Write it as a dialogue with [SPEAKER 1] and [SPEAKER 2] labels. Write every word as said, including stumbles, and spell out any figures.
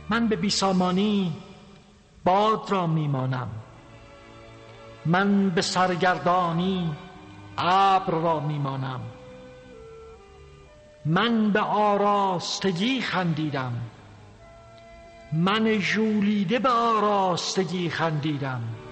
[SPEAKER 1] من به بیسامانی باد را میمانم، من به سرگردانی ابر را میمانم. من به آراستگی خندیدم، من ژولیده به آراستگی خندیدم.